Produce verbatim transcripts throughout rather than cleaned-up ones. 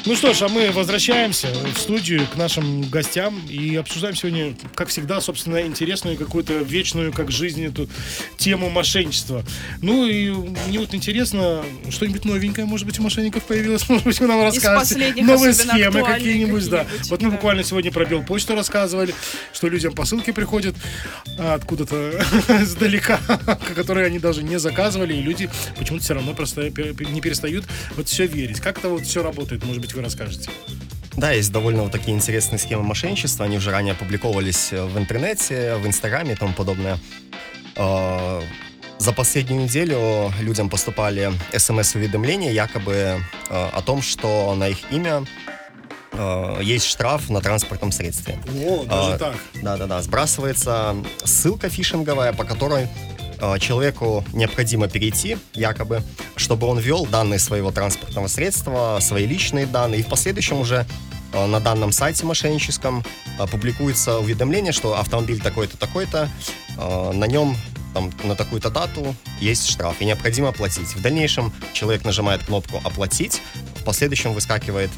Ну что ж, а мы возвращаемся в студию к нашим гостям и обсуждаем сегодня, как всегда, собственно, интересную какую-то вечную, как жизнь, эту тему мошенничества. Ну и мне вот интересно, что-нибудь новенькое, может быть, у мошенников появилось, может быть, вы нам расскажете. Новые схемы какие-нибудь, да. Вот мы буквально сегодня про Белпочту рассказывали, что людям посылки приходят откуда-то издалека, которые они даже не заказывали, и люди почему-то все равно просто не перестают вот все верить. Как это вот все работает, может быть, вы расскажете? Да, есть довольно вот такие интересные схемы мошенничества. Они уже ранее опубликовывались в интернете, в Инстаграме и тому подобное. За последнюю неделю людям поступали смс-уведомления якобы о том, что на их имя есть штраф на транспортном средстве. О, даже а, так. Да-да-да, сбрасывается ссылка фишинговая, по которой а, человеку необходимо перейти, якобы, чтобы он ввел данные своего транспортного средства, свои личные данные, и в последующем уже а, на данном сайте мошенническом а, публикуется уведомление, что автомобиль такой-то, такой-то, а, на нем там, на такую-то дату есть штраф, и необходимо оплатить. В дальнейшем человек нажимает кнопку «Оплатить», в последующем выскакивает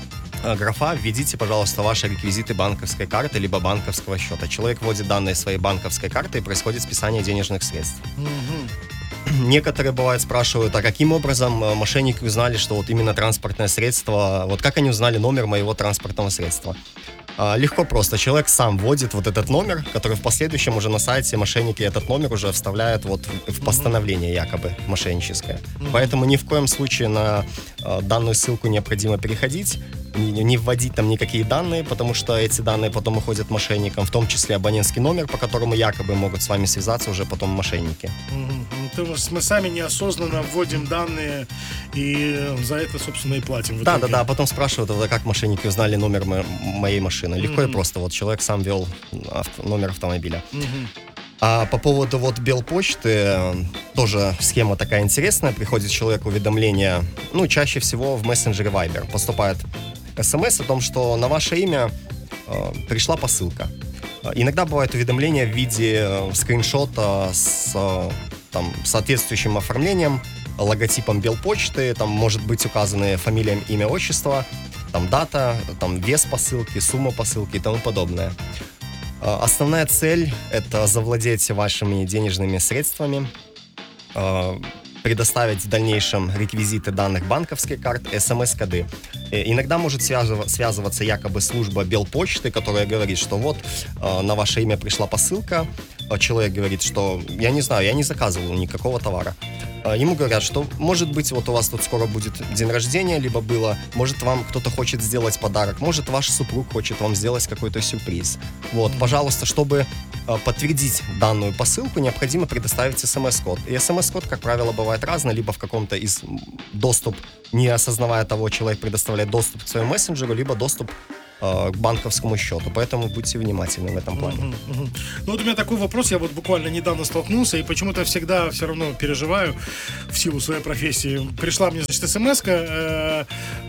графа «Введите, пожалуйста, ваши реквизиты банковской карты либо банковского счета». Человек вводит данные своей банковской карты, и происходит списание денежных средств. Mm-hmm. Некоторые, бывает, спрашивают, а каким образом мошенники узнали, что вот именно транспортное средство, вот как они узнали номер моего транспортного средства? Легко просто. Человек сам вводит вот этот номер, который в последующем уже на сайте мошенники этот номер уже вставляют вот в постановление якобы мошенническое. Mm-hmm. Поэтому ни в коем случае на данную ссылку необходимо переходить, не, не вводить там никакие данные, потому что эти данные потом уходят мошенникам, в том числе абонентский номер, по которому якобы могут с вами связаться уже потом мошенники. Mm-hmm. То есть мы сами неосознанно вводим данные и за это, собственно, и платим. Да, да, да. Потом спрашивают, а как мошенники узнали номер мо- моей машины. Легко mm-hmm. и просто. Вот человек сам ввел авто- номер автомобиля. Mm-hmm. А по поводу вот Белпочты, тоже схема такая интересная. Приходит человеку уведомление, ну, чаще всего в мессенджере Viber. Поступает смс о том, что на ваше имя э, пришла посылка. Иногда бывает уведомление в виде скриншота с там, соответствующим оформлением, логотипом Белпочты, там может быть указаны фамилия, имя, отчество, там дата, там вес посылки, сумма посылки и тому подобное. Основная цель — это завладеть вашими денежными средствами, предоставить в дальнейшем реквизиты данных банковских карт, смс-коды. Иногда может связываться якобы служба Белпочты, которая говорит, что вот на ваше имя пришла посылка, человек говорит, что я не знаю, я не заказывал никакого товара. Ему говорят, что может быть вот у вас тут скоро будет день рождения, либо было, может вам кто-то хочет сделать подарок, может ваш супруг хочет вам сделать какой-то сюрприз. Вот, пожалуйста, чтобы подтвердить данную посылку, необходимо предоставить смс-код. И смс-код, как правило, бывает разный, либо в каком-то из доступ, не осознавая того, человек предоставляет доступ к своему мессенджеру, либо доступ к банковскому счету, поэтому будьте внимательны в этом плане. Uh-huh, uh-huh. Ну вот у меня такой вопрос, я вот буквально недавно столкнулся и почему-то всегда все равно переживаю в силу своей профессии. Пришла мне, значит, смс-ка, э,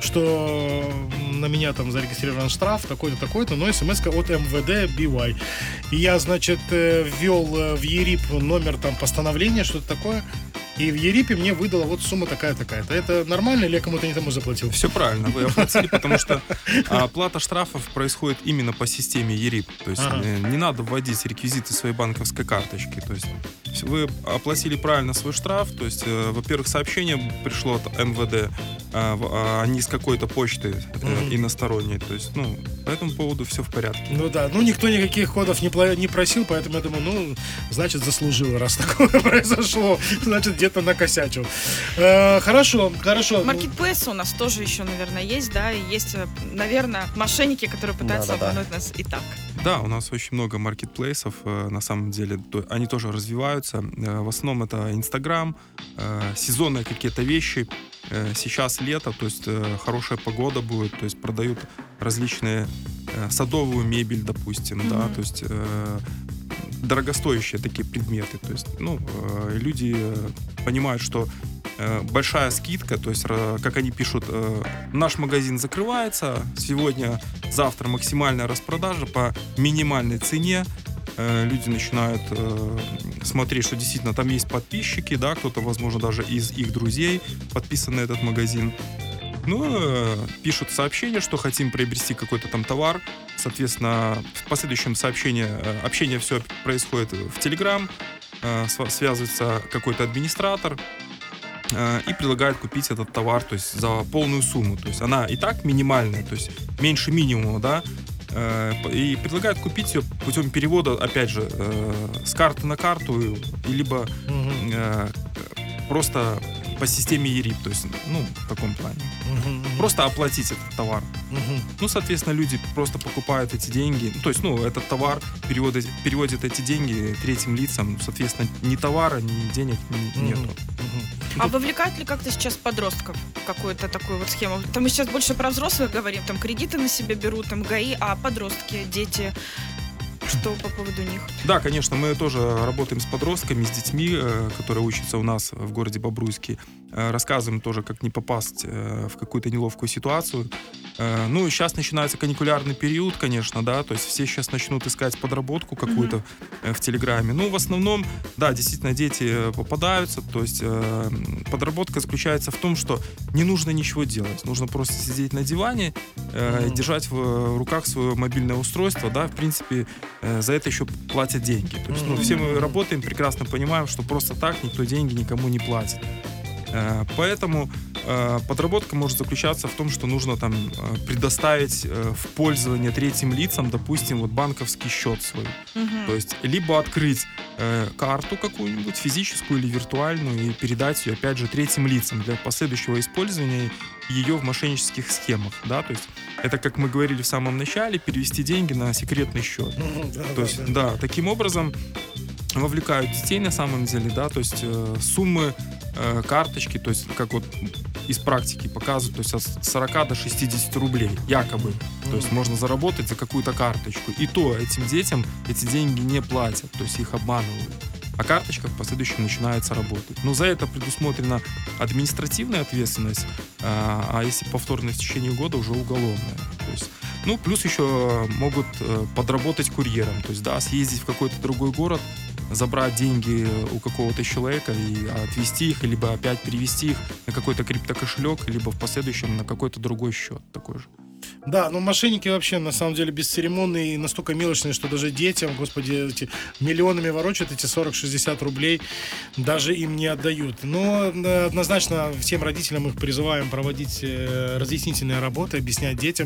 что на меня там зарегистрирован штраф такой-то, такой-то, но смс-ка от эм вэ дэ би уай. И я, значит, ввел в ЕРИП номер там постановления, что-то такое, и в ЕРИПе мне выдала вот сумма такая-такая-то. Это нормально или я кому-то не тому заплатил? Все правильно, вы оплатили, потому что оплата штрафов происходит именно по системе ЕРИП. То есть ага. не надо вводить реквизиты своей банковской карточки. То есть вы оплатили правильно свой штраф. То есть, во-первых, сообщение пришло от эм вэ дэ, а не с какой-то почты mm-hmm. иносторонней. То есть, ну, по этому поводу все в порядке. Ну да, ну никто никаких кодов не, пла- не просил, поэтому я думаю, ну, значит, заслужил, раз такое произошло. Значит, где-то накосячил. Э, хорошо, хорошо. Маркетплейсы у нас тоже еще, наверное, есть, да, и есть, наверное, мошенники, которые пытаются да, да, обмануть да. нас и так. Да, у нас очень много маркетплейсов, на самом деле, они тоже развиваются. В основном это Инстаграм, сезонные какие-то вещи. Сейчас лето, то есть хорошая погода будет, то есть продают различные садовую мебель, допустим, mm-hmm. да, то есть дорогостоящие такие предметы. То есть, ну, люди понимают, что большая скидка, то есть, как они пишут, наш магазин закрывается, сегодня, завтра максимальная распродажа по минимальной цене. Люди начинают смотреть, что действительно там есть подписчики, да, кто-то, возможно, даже из их друзей подписан на этот магазин. Ну, пишут сообщение, что хотим приобрести какой-то там товар. Соответственно, в последующем сообщении, общение все происходит в Telegram, связывается какой-то администратор и предлагает купить этот товар, то есть за полную сумму. То есть она и так минимальная, то есть меньше минимума, да, и предлагают купить ее путем перевода, опять же, с карты на карту, либо mm-hmm. просто по системе ЕРИП, то есть, ну, в таком плане. Uh-huh. Просто оплатить этот товар. Uh-huh. Ну, соответственно, люди просто покупают эти деньги. То есть, ну, этот товар переводит, переводит эти деньги третьим лицам. Соответственно, ни товара, ни денег ни, uh-huh. нету. Uh-huh. А вовлекают ли как-то сейчас подростков в какую-то такую вот схему? Там мы сейчас больше про взрослых говорим, там кредиты на себя берут, там ГАИ, а подростки, дети... Что по поводу них? Да, конечно, мы тоже работаем с подростками, с детьми, которые учатся у нас в городе Бобруйске. Рассказываем тоже, как не попасть в какую-то неловкую ситуацию. Ну, сейчас начинается каникулярный период, конечно, да, то есть все сейчас начнут искать подработку какую-то mm-hmm. в Телеграме. Ну, в основном, да, действительно, дети попадаются, то есть подработка заключается в том, что не нужно ничего делать, нужно просто сидеть на диване, mm-hmm. держать в руках свое мобильное устройство, да, в принципе, за это еще платят деньги. То есть, ну, все мы работаем, прекрасно понимаем, что просто так никто деньги никому не платит. Поэтому подработка может заключаться в том, что нужно там предоставить в пользование третьим лицам, допустим, вот банковский счет свой. Uh-huh. То есть либо открыть карту какую-нибудь, физическую или виртуальную, и передать ее, опять же, третьим лицам для последующего использования ее в мошеннических схемах. Да? То есть это, как мы говорили в самом начале, перевести деньги на секретный счет. Uh-huh. Да, То есть, да, да, таким образом вовлекают детей на самом деле, да, то есть э, суммы э, карточки, то есть как вот из практики показывают, то есть от сорока до шестидесяти рублей, якобы. Mm-hmm. То есть можно заработать за какую-то карточку. И то этим детям эти деньги не платят, то есть их обманывают. А карточка в последующем начинается работать. Но за это предусмотрена административная ответственность, а, а если повторно в течение года, уже уголовная. То есть, ну, плюс еще могут подработать курьером, то есть, да, съездить в какой-то другой город, забрать деньги у какого-то человека и отвезти их, либо опять перевести их на какой-то криптокошелек, либо в последующем на какой-то другой счет такой же. Да, но мошенники вообще на самом деле бесцеремонные и настолько мелочные, что даже детям, господи, эти миллионами ворочают, эти сорок-шестьдесят рублей даже им не отдают. Но однозначно всем родителям их призываем проводить разъяснительные работы, объяснять детям,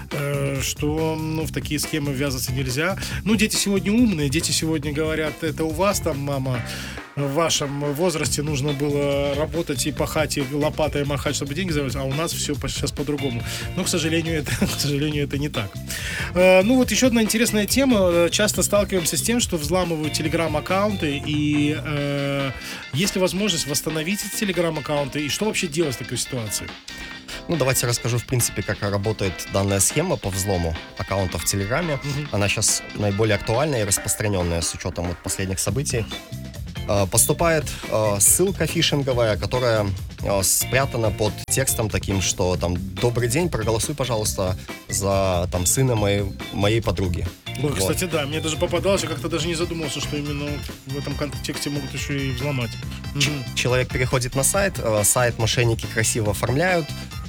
что, ну, в такие схемы ввязываться нельзя. Ну, дети сегодня умные, дети сегодня говорят: это у вас там, мама, в вашем возрасте нужно было работать и пахать, и лопатой махать, чтобы деньги заработать, а у нас все сейчас по-другому. Но, к сожалению, это, к сожалению, это не так. Э, ну, вот еще одна интересная тема. Часто сталкиваемся с тем, что взламывают телеграм-аккаунты, и э, есть ли возможность восстановить эти телеграм-аккаунты, и что вообще делать в такой ситуации? Ну, давайте расскажу, в принципе, как работает данная схема по взлому аккаунтов в Телеграме. Mm-hmm. Она сейчас наиболее актуальная и распространенная с учетом вот последних событий. Поступает ссылка фишинговая, которая спрятана под текстом таким, что там: добрый день, проголосуй, пожалуйста, за там сына моей, моей подруги. Ой, вот. Кстати, да, мне даже попадалось, я как-то даже не задумался, что именно в этом контексте могут еще и взломать. Ч- угу. Человек переходит на сайт, сайт мошенники красиво оформляют,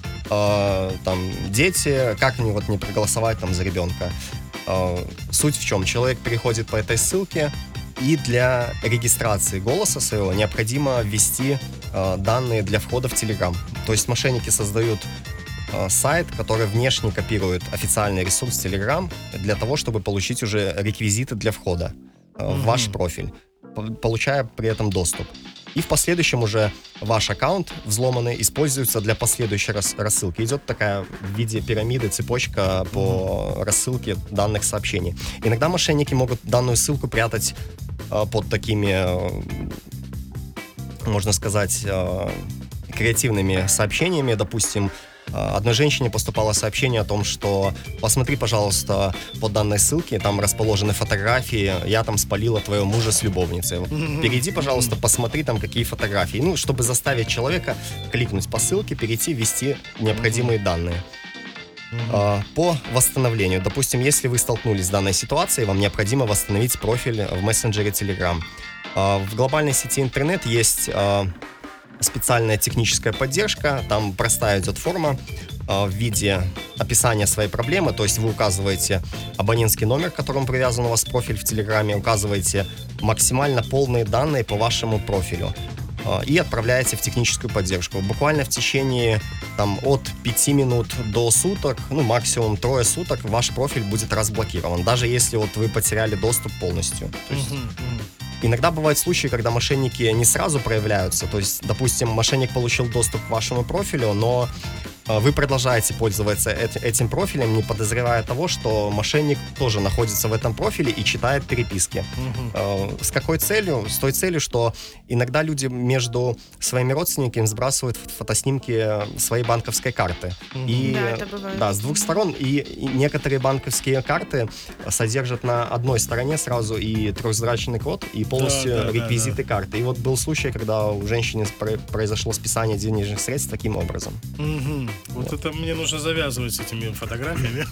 там дети, как мне вот не проголосовать там за ребенка. Суть в чем? Человек переходит по этой ссылке, и для регистрации голоса своего необходимо ввести э, данные для входа в Telegram. То есть мошенники создают э, сайт, который внешне копирует официальный ресурс Telegram для того, чтобы получить уже реквизиты для входа э, mm-hmm. в ваш профиль, получая при этом доступ. И в последующем уже ваш аккаунт взломанный используется для последующей рас- рассылки. Идет такая в виде пирамиды цепочка по mm-hmm. рассылке данных сообщений. Иногда мошенники могут данную ссылку прятать э, под такими, э, можно сказать, э, креативными сообщениями. Допустим, одной женщине поступало сообщение о том, что: посмотри, пожалуйста, по данной ссылке, там расположены фотографии, я там спалила твоего мужа с любовницей. Перейди, пожалуйста, посмотри там, какие фотографии. Ну, чтобы заставить человека кликнуть по ссылке, перейти, ввести необходимые данные. По восстановлению. Допустим, если вы столкнулись с данной ситуацией, вам необходимо восстановить профиль в мессенджере Telegram. В глобальной сети интернет есть специальная техническая поддержка, там простая идет форма э, в виде описания своей проблемы, то есть вы указываете абонентский номер, к которому привязан у вас профиль в Телеграме, указываете максимально полные данные по вашему профилю э, и отправляете в техническую поддержку. Буквально в течение там, от пяти минут до суток, ну максимум трое суток, ваш профиль будет разблокирован, даже если вот вы потеряли доступ полностью. То есть, иногда бывают случаи, когда мошенники не сразу проявляются. То есть, допустим, мошенник получил доступ к вашему профилю, но вы продолжаете пользоваться этим профилем, не подозревая того, что мошенник тоже находится в этом профиле и читает переписки. Угу. С какой целью? С той целью, что иногда люди между своими родственниками сбрасывают фотоснимки своей банковской карты. Угу. И, да, это бывает. Да, с двух сторон. И, и некоторые банковские карты содержат на одной стороне сразу и трехзрачный код, и полностью да, да, реквизиты да, да. карты. И вот был случай, когда у женщины произошло списание денежных средств таким образом. Угу. Вот, вот это мне нужно завязывать с этими фотографиями,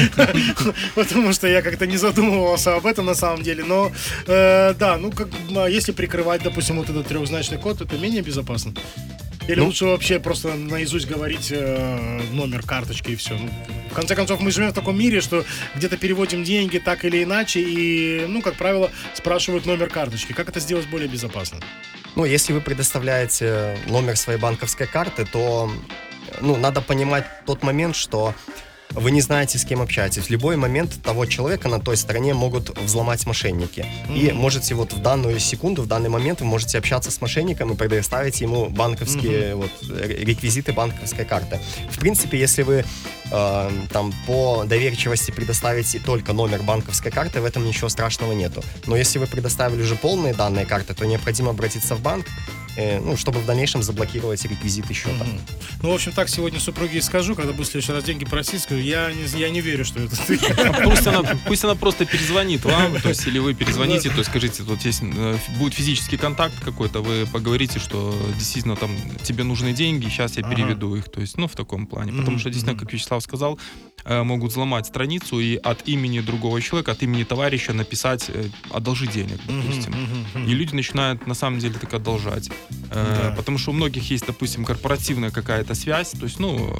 потому что я как-то не задумывался об этом на самом деле. Но да, ну как если прикрывать, допустим, вот этот трехзначный код, это менее безопасно. Или ну, лучше вообще просто наизусть говорить э, номер карточки и все. Ну, в конце концов, мы живем в таком мире, что где-то переводим деньги так или иначе, и, ну, как правило, спрашивают номер карточки. Как это сделать более безопасно? Ну, если вы предоставляете номер своей банковской карты, то ну, надо понимать тот момент, что вы не знаете, с кем общаетесь. В любой момент того человека на той стороне могут взломать мошенники. Mm-hmm. И можете вот в данную секунду, в данный момент вы можете общаться с мошенником и предоставить ему банковские mm-hmm. вот, реквизиты банковской карты. В принципе, если вы э, там по доверчивости предоставите только номер банковской карты, в этом ничего страшного нету. Но если вы предоставили уже полные данные карты, то необходимо обратиться в банк, ну, чтобы в дальнейшем заблокировать реквизиты счета. Mm-hmm. Ну, в общем, так сегодня супруге и скажу, когда буду в следующий раз деньги просить, скажу, я не, я не верю, что это ты. Пусть она, пусть она просто перезвонит вам, то есть, или вы перезвоните, то есть скажите, тут есть, будет физический контакт какой-то, вы поговорите, что действительно там тебе нужны деньги, сейчас я переведу их, то есть, ну, в таком плане. Потому что, действительно, как Вячеслав сказал, могут взломать страницу и от имени другого человека, от имени товарища написать «одолжи денег», допустим. И люди начинают, на самом деле, так одолжать. Да. Потому что у многих есть, допустим, корпоративная какая-то связь, то есть, ну,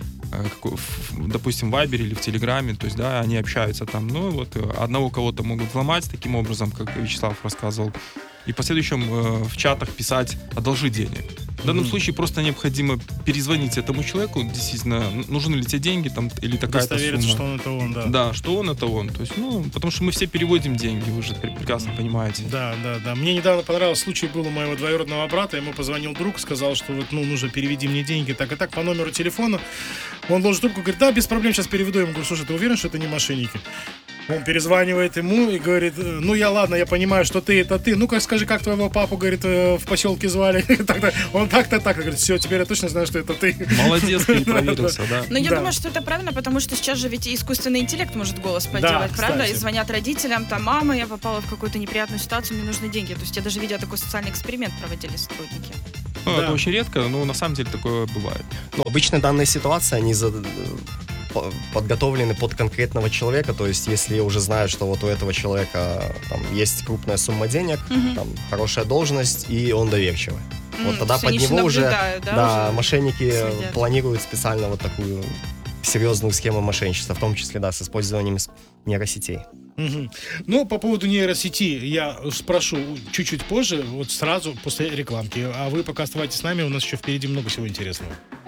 допустим, в Вайбере или в Телеграме, то есть, да, они общаются там, ну, вот, одного кого-то могут взломать таким образом, как Вячеслав рассказывал, и в последующем э, в чатах писать «одолжи денег». В данном mm-hmm. случае просто необходимо перезвонить этому человеку, действительно, нужны ли тебе деньги там, или такая-то сумма. Что он это он, да. Да, что он это он. То есть, ну, потому что мы все переводим деньги, вы же прекрасно понимаете. Да, да, да. Мне недавно понравился случай был у моего двоюродного брата, ему позвонил друг, сказал, что вот, ну, нужно переведи мне деньги, так и так, по номеру телефона. Он ложит трубку, говорит, да, без проблем, сейчас переведу. Я ему говорю, слушай, ты уверен, что это не мошенники? Он перезванивает ему и говорит, ну я ладно, я понимаю, что ты это ты. Ну-ка скажи, как твоего папу, говорит, в поселке звали. Он так-то так, говорит, все, теперь я точно знаю, что это ты. Молодец, ты проверился, да. Но я думаю, что это правильно, потому что сейчас же ведь искусственный интеллект может голос поделать, правда? И звонят родителям, там, мама, я попала в какую-то неприятную ситуацию, мне нужны деньги. То есть я даже видела такой социальный эксперимент проводили сотрудники. Ну, это очень редко, но на самом деле такое бывает. Ну, обычно данные ситуации, они за... подготовлены под конкретного человека, то есть если уже знают, что вот у этого человека там, есть крупная сумма денег, mm-hmm. там, хорошая должность, и он доверчивый. Mm, вот тогда под него уже, да, да, уже мошенники следят. Планируют специально вот такую серьезную схему мошенничества, в том числе, да, с использованием нейросетей. Угу. Ну, по поводу нейросети я спрошу чуть-чуть позже, вот сразу после рекламки. А вы пока оставайтесь с нами, у нас еще впереди много всего интересного.